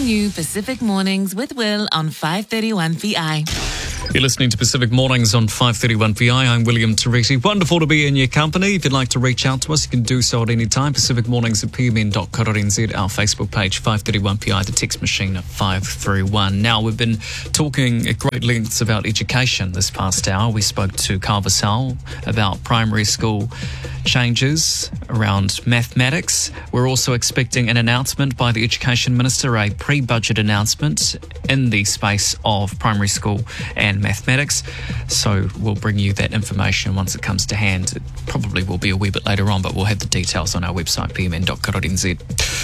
new Pacific Mornings with Will on 531 VI. You're listening to Pacific Mornings on 531 VI. I'm William Teresi. Wonderful to be in your company. If you'd like to reach out to us, you can do so at any time. Pacific Mornings at pmn.co.nz, our Facebook page, 531 VI, the text machine at 531. Now, we've been talking at great lengths about education this past hour. We spoke to Carl Vassell about primary school changes around mathematics. We're also expecting an announcement by the Education Minister, a pre-budget announcement in the space of primary school and mathematics. So we'll bring you that information once it comes to hand. It probably will be a wee bit later on, but we'll have the details on our website, pmn.co.nz.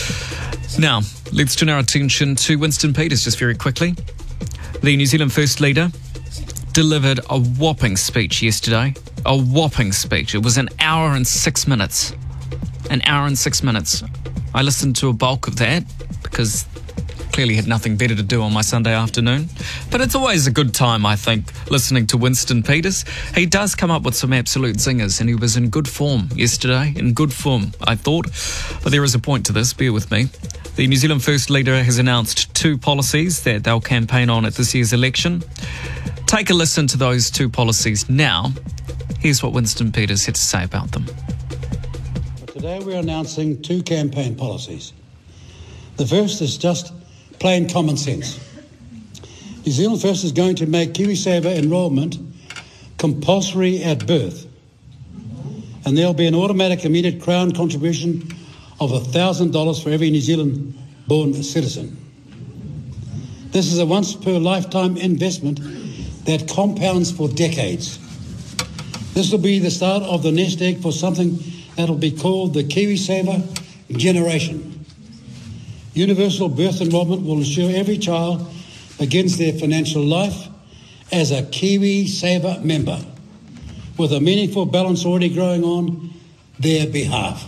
Now, let's turn our attention to Winston Peters just very quickly. The New Zealand First Leader delivered a whopping speech yesterday. A whopping speech. It was an hour and 6 minutes. An hour and 6 minutes. I listened to a bulk of that because clearly had nothing better to do on my Sunday afternoon. But it's always a good time, I think, listening to Winston Peters. He does come up with some absolute zingers, and he was in good form yesterday. In good form, I thought. But there is a point to this, bear with me. The New Zealand First Leader has announced 2 policies that they'll campaign on at this year's election. Take a listen to those 2 policies now. Here's what Winston Peters had to say about them. Today we're announcing 2 campaign policies. The first is just plain common sense. New Zealand First is going to make KiwiSaver enrolment compulsory at birth, and there'll be an automatic immediate Crown contribution of $1,000 for every New Zealand-born citizen. This is a once-per-lifetime investment that compounds for decades. This will be the start of the nest egg for something that will be called the KiwiSaver generation. Universal birth enrolment will ensure every child begins their financial life as a KiwiSaver member, with a meaningful balance already growing on their behalf.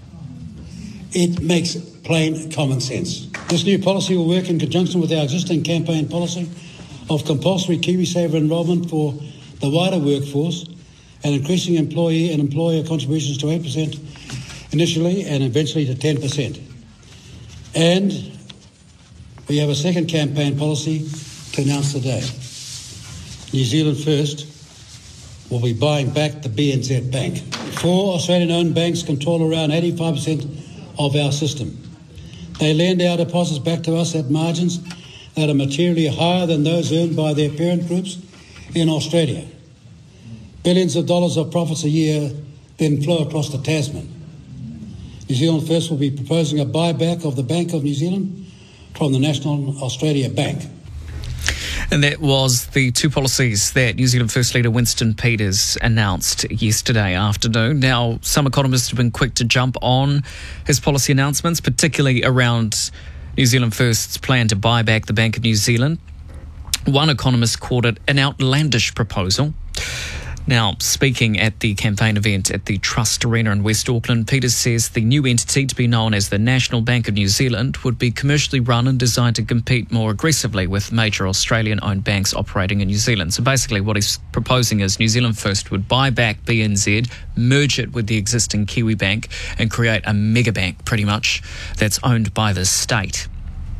It makes plain common sense. This new policy will work in conjunction with our existing campaign policy of compulsory KiwiSaver enrolment for the wider workforce and increasing employee and employer contributions to 8% initially and eventually to 10%. And we have a second campaign policy to announce today. New Zealand First will be buying back the BNZ Bank. 4 Australian-owned banks control around 85% of our system. They lend our deposits back to us at margins that are materially higher than those earned by their parent groups in Australia. Billions of dollars of profits a year then flow across the Tasman. New Zealand First will be proposing a buyback of the Bank of New Zealand from the National Australia Bank. And that was the 2 policies that New Zealand First Leader Winston Peters announced yesterday afternoon. Now, some economists have been quick to jump on his policy announcements, particularly around New Zealand First's plan to buy back the Bank of New Zealand. One economist called it an outlandish proposal. Now, speaking at the campaign event at the Trust Arena in West Auckland, Peters says the new entity, to be known as the National Bank of New Zealand, would be commercially run and designed to compete more aggressively with major Australian-owned banks operating in New Zealand. So basically what he's proposing is New Zealand First would buy back BNZ, merge it with the existing Kiwi Bank and create a mega bank, pretty much, that's owned by the state.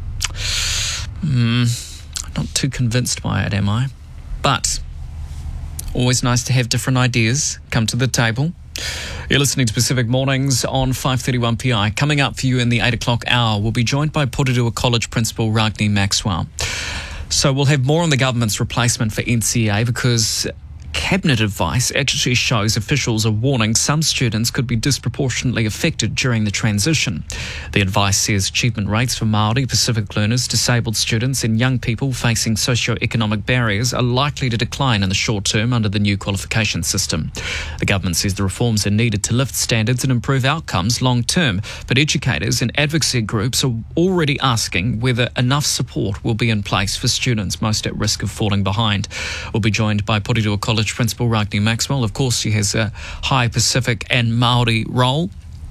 Not too convinced by it, am I? But always nice to have different ideas come to the table. You're listening to Pacific Mornings on 531 PI. Coming up for you in the 8 o'clock hour, we'll be joined by Porirua College Principal Ragni Maxwell. So we'll have more on the government's replacement for NCEA because Cabinet advice actually shows officials are warning some students could be disproportionately affected during the transition. The advice says achievement rates for Māori, Pacific learners, disabled students and young people facing socio-economic barriers are likely to decline in the short term under the new qualification system. The government says the reforms are needed to lift standards and improve outcomes long term, but educators and advocacy groups are already asking whether enough support will be in place for students most at risk of falling behind. We'll be joined by Porirua College Principal Ragni Maxwell. Of course, she has a high Pacific and Māori role.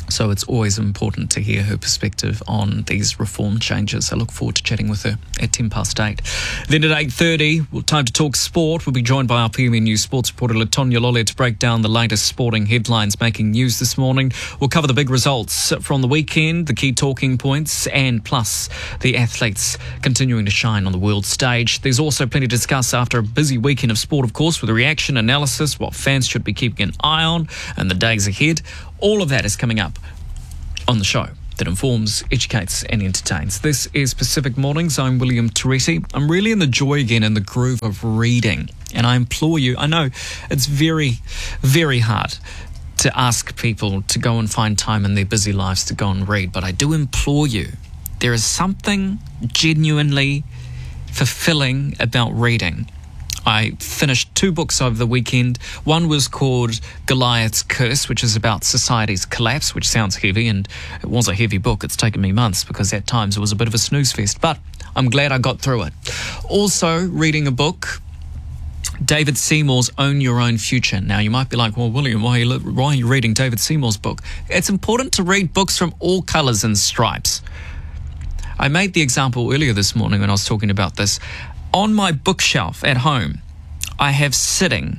So it's always important to hear her perspective on these reform changes. I look forward to chatting with her at 8:10. Then at 8:30, time to talk sport. We'll be joined by our PME News sports reporter Latonya Lolia to break down the latest sporting headlines making news this morning. We'll cover the big results from the weekend, the key talking points, and plus the athletes continuing to shine on the world stage. There's also plenty to discuss after a busy weekend of sport, of course, with a reaction analysis, what fans should be keeping an eye on, and the days ahead. All of that is coming up on the show that informs, educates and entertains. This is Pacific Mornings. I'm William Teresi. I'm really in the joy again and the groove of reading. And I implore you, I know it's very, very hard to ask people to go and find time in their busy lives to go and read, but I do implore you, there is something genuinely fulfilling about reading. I finished 2 books over the weekend. One was called Goliath's Curse, which is about society's collapse, which sounds heavy, and it was a heavy book. It's taken me months because at times it was a bit of a snooze fest, but I'm glad I got through it. Also, reading a book, David Seymour's Own Your Own Future. Now, you might be like, well, William, why are you reading David Seymour's book? It's important to read books from all colours and stripes. I made the example earlier this morning when I was talking about this. On my bookshelf at home, I have sitting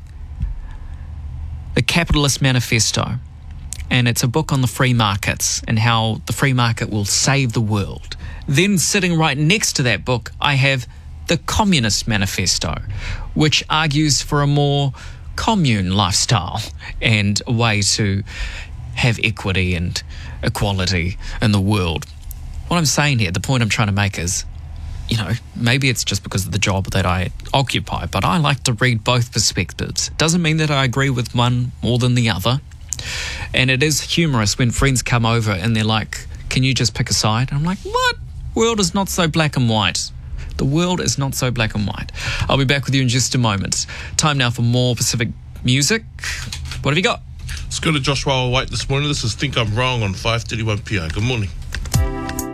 The Capitalist Manifesto, and it's a book on the free markets and how the free market will save the world. Then sitting right next to that book, I have The Communist Manifesto, which argues for a more commune lifestyle and a way to have equity and equality in the world. What I'm saying here, the point I'm trying to make is, you know, maybe it's just because of the job that I occupy, but I like to read both perspectives. Doesn't mean that I agree with one more than the other. And it is humorous when friends come over and they're like, can you just pick a side? And I'm like, what? World is not so black and white. The world is not so black and white. I'll be back with you in just a moment. Time now for more Pacific music. What have you got? Let's go to Joshua White this morning. This is Think I'm Wrong on 5:31 PI. Good morning.